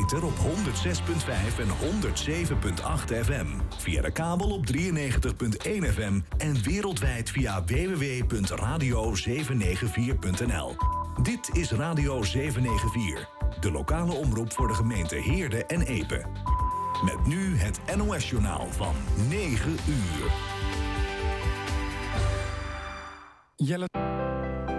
ether op 106.5 en 107.8 FM. Via de kabel op 93.1 FM en wereldwijd via www.radio794.nl. Dit is Radio 794, de lokale omroep voor de gemeente Heerde en Epe. Met nu het NOS-journaal van 9 uur. Jelle...